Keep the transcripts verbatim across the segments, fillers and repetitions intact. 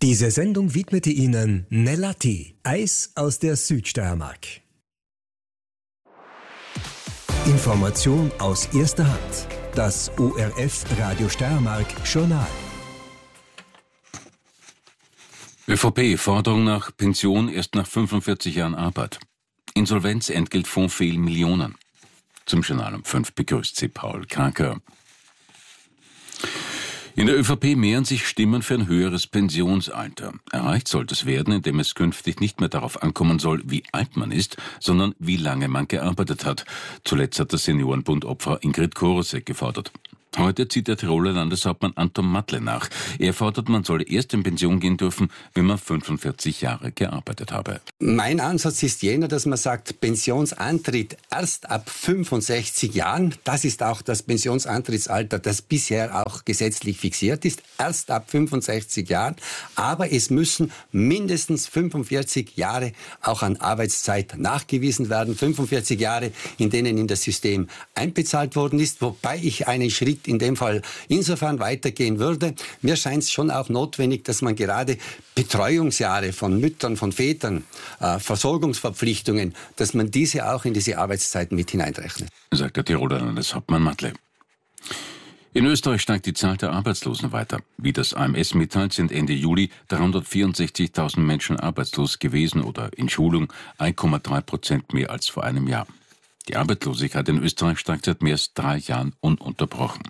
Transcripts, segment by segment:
Diese Sendung widmete Ihnen Nelati, Eis aus der Südsteiermark. Information aus erster Hand. Das O R F Radio Steiermark Journal. ÖVP-Forderung nach Pension erst nach fünfundvierzig Jahren Arbeit. Insolvenzentgeltfonds fehlen Millionen. Zum Journal um fünf begrüßt Sie Paul Kraker. In der ÖVP mehren sich Stimmen für ein höheres Pensionsalter. Erreicht sollte es werden, indem es künftig nicht mehr darauf ankommen soll, wie alt man ist, sondern wie lange man gearbeitet hat. Zuletzt hat der Seniorenbund Opfer Ingrid Korosek gefordert. Heute zieht der Tiroler Landeshauptmann Anton Matle nach. Er fordert, man solle erst in Pension gehen dürfen, wenn man fünfundvierzig Jahre gearbeitet habe. Mein Ansatz ist jener, dass man sagt, Pensionsantritt erst ab fünfundsechzig Jahren. Das ist auch das Pensionsantrittsalter, das bisher auch gesetzlich fixiert ist. Erst ab fünfundsechzig Jahren. Aber es müssen mindestens fünfundvierzig Jahre auch an Arbeitszeit nachgewiesen werden. fünfundvierzig Jahre, in denen in das System einbezahlt worden ist. Wobei ich einen Schritt in dem Fall insofern weitergehen würde. Mir scheint es schon auch notwendig, dass man gerade Betreuungsjahre von Müttern, von Vätern, äh, Versorgungsverpflichtungen, dass man diese auch in diese Arbeitszeiten mit hineinrechnet. Sagt der Tiroler Landeshauptmann Matle. In Österreich steigt die Zahl der Arbeitslosen weiter. Wie das A M S mitteilt, sind Ende Juli dreihundertvierundsechzigtausend Menschen arbeitslos gewesen oder in Schulung, eins Komma drei Prozent mehr als vor einem Jahr. Die Arbeitslosigkeit in Österreich steigt seit mehr als drei Jahren ununterbrochen.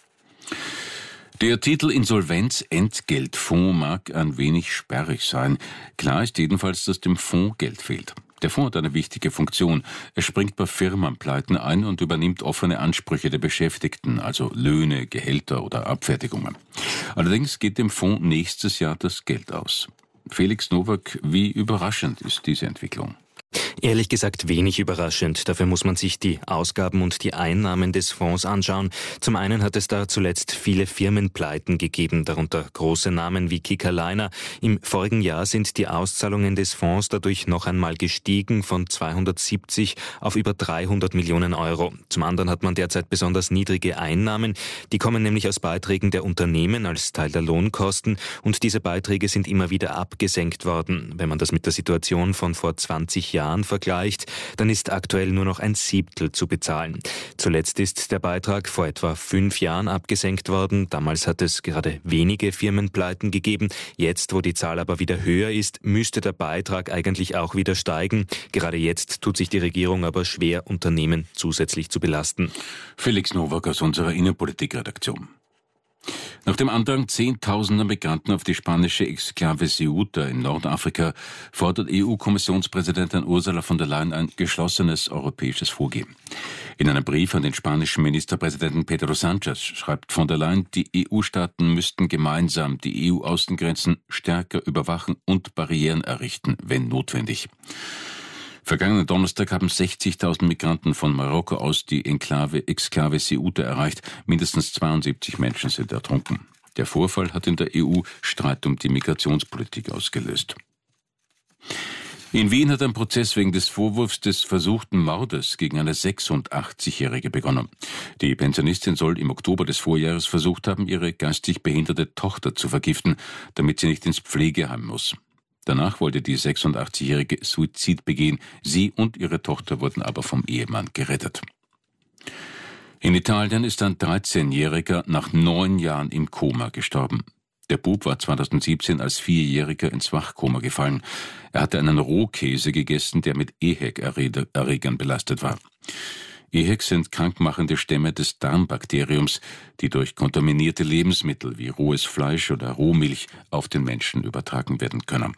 Der Titel Insolvenzentgeltfonds mag ein wenig sperrig sein. Klar ist jedenfalls, dass dem Fonds Geld fehlt. Der Fonds hat eine wichtige Funktion. Er springt bei Firmenpleiten ein und übernimmt offene Ansprüche der Beschäftigten, also Löhne, Gehälter oder Abfertigungen. Allerdings geht dem Fonds nächstes Jahr das Geld aus. Felix Nowak, wie überraschend ist diese Entwicklung? Ehrlich gesagt wenig überraschend. Dafür muss man sich die Ausgaben und die Einnahmen des Fonds anschauen. Zum einen hat es da zuletzt viele Firmenpleiten gegeben, darunter große Namen wie Kickerliner. Im vorigen Jahr sind die Auszahlungen des Fonds dadurch noch einmal gestiegen von zweihundertsiebzig auf über dreihundert Millionen Euro. Zum anderen hat man derzeit besonders niedrige Einnahmen. Die kommen nämlich aus Beiträgen der Unternehmen als Teil der Lohnkosten und diese Beiträge sind immer wieder abgesenkt worden. Wenn man das mit der Situation von vor zwanzig Jahren vergleicht, dann ist aktuell nur noch ein Siebtel zu bezahlen. Zuletzt ist der Beitrag vor etwa fünf Jahren abgesenkt worden. Damals hat es gerade wenige Firmenpleiten gegeben. Jetzt, wo die Zahl aber wieder höher ist, müsste der Beitrag eigentlich auch wieder steigen. Gerade jetzt tut sich die Regierung aber schwer, Unternehmen zusätzlich zu belasten. Felix Nowak aus unserer Innenpolitikredaktion. Nach dem Andrang zehntausender Migranten auf die spanische Exklave Ceuta in Nordafrika fordert E U-Kommissionspräsidentin Ursula von der Leyen ein geschlossenes europäisches Vorgehen. In einem Brief an den spanischen Ministerpräsidenten Pedro Sánchez schreibt von der Leyen, die E U-Staaten müssten gemeinsam die E U-Außengrenzen stärker überwachen und Barrieren errichten, wenn notwendig. Vergangenen Donnerstag haben sechzigtausend Migranten von Marokko aus die Enklave Exklave Ceuta erreicht. Mindestens zweiundsiebzig Menschen sind ertrunken. Der Vorfall hat in der E U Streit um die Migrationspolitik ausgelöst. In Wien hat ein Prozess wegen des Vorwurfs des versuchten Mordes gegen eine sechsundachtzigjährige begonnen. Die Pensionistin soll im Oktober des Vorjahres versucht haben, ihre geistig behinderte Tochter zu vergiften, damit sie nicht ins Pflegeheim muss. Danach wollte die sechsundachtzigjährige Suizid begehen. Sie und ihre Tochter wurden aber vom Ehemann gerettet. In Italien ist ein dreizehnjähriger nach neun Jahren im Koma gestorben. Der Bub war zweitausendsiebzehn als Vierjähriger ins Wachkoma gefallen. Er hatte einen Rohkäse gegessen, der mit E H E C-Erregern belastet war. E H E C sind krankmachende Stämme des Darmbakteriums, die durch kontaminierte Lebensmittel wie rohes Fleisch oder Rohmilch auf den Menschen übertragen werden können.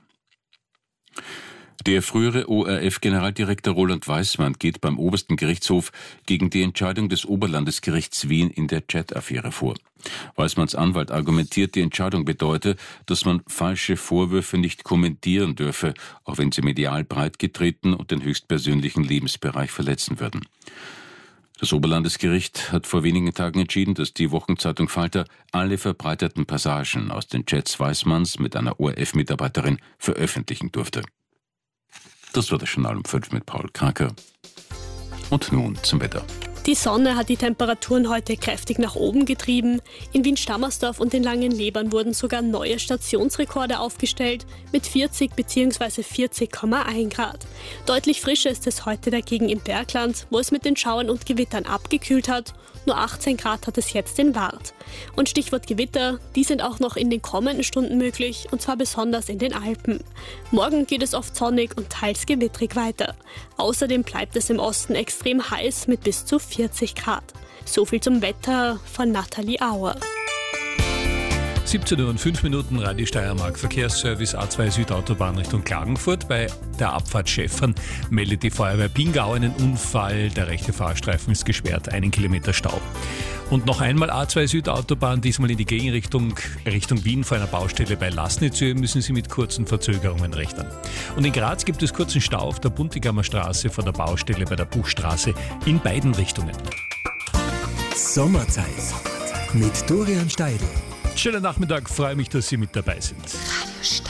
Der frühere O R F-Generaldirektor Roland Weismann geht beim obersten Gerichtshof gegen die Entscheidung des Oberlandesgerichts Wien in der Chat-Affäre vor. Weismanns Anwalt argumentiert, die Entscheidung bedeute, dass man falsche Vorwürfe nicht kommentieren dürfe, auch wenn sie medial breit getreten und den höchstpersönlichen Lebensbereich verletzen würden. Das Oberlandesgericht hat vor wenigen Tagen entschieden, dass die Wochenzeitung Falter alle verbreiteten Passagen aus den Chats Weismanns mit einer O R F-Mitarbeiterin veröffentlichen durfte. Das war das Journal um fünf mit Paul Kraker. Und nun zum Wetter. Die Sonne hat die Temperaturen heute kräftig nach oben getrieben. In Wien-Stammersdorf und den Langenlebern wurden sogar neue Stationsrekorde aufgestellt mit vierzig bzw. vierzig Komma eins Grad. Deutlich frischer ist es heute dagegen im Bergland, wo es mit den Schauern und Gewittern abgekühlt hat. Nur achtzehn Grad hat es jetzt in Waadt. Und Stichwort Gewitter, die sind auch noch in den kommenden Stunden möglich, und zwar besonders in den Alpen. Morgen geht es oft sonnig und teils gewittrig weiter. Außerdem bleibt es im Osten extrem heiß mit bis zu vierzig Grad. So viel zum Wetter von Nathalie Auer. siebzehn Uhr und fünf Minuten, Radio Steiermark, Verkehrsservice A zwei Südautobahn Richtung Klagenfurt. Bei der Abfahrt Schäffern meldet die Feuerwehr Pingau einen Unfall. Der rechte Fahrstreifen ist gesperrt, einen Kilometer Stau. Und noch einmal A zwei Südautobahn, diesmal in die Gegenrichtung Richtung Wien vor einer Baustelle bei Lasnitzö, müssen Sie mit kurzen Verzögerungen rechnen. Und in Graz gibt es kurzen Stau auf der Buntigammer Straße vor der Baustelle bei der Buchstraße in beiden Richtungen. Sommerzeit mit Dorian Steidl. Schönen Nachmittag, freue mich, dass Sie mit dabei sind. Radio Steiermark.